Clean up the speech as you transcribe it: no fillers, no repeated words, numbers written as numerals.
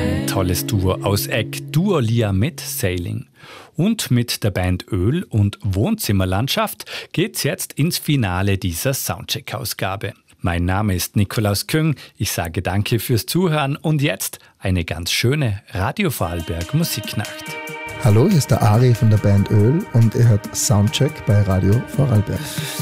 Tolles Duo aus Egg, Duolia mit Sailing. Und mit der Band Öl und Wohnzimmerlandschaft geht's jetzt ins Finale dieser Soundcheck-Ausgabe. Mein Name ist Nikolaus Küng, ich sage danke fürs Zuhören und jetzt eine ganz schöne Radio Vorarlberg Musiknacht. Hallo, hier ist der Ari von der Band Öl und ihr hört Soundcheck bei Radio Vorarlberg.